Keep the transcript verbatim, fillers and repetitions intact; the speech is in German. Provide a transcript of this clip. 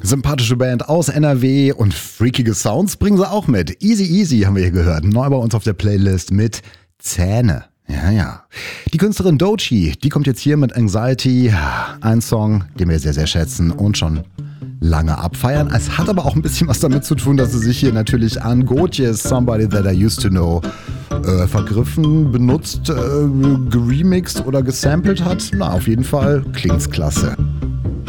Sympathische Band aus N R W und freakige Sounds bringen sie auch mit. Easy Easy haben wir hier gehört. Neu bei uns auf der Playlist mit Zähne. Ja, ja. Die Künstlerin Doechii, die kommt jetzt hier mit Anxiety. Ein Song, den wir sehr, sehr schätzen und schon lange abfeiern. Es hat aber auch ein bisschen was damit zu tun, dass sie sich hier natürlich an Gotye's Somebody That I Used To Know äh, vergriffen, benutzt, äh, geremixed oder gesampelt hat. Na, auf jeden Fall klingt's klasse.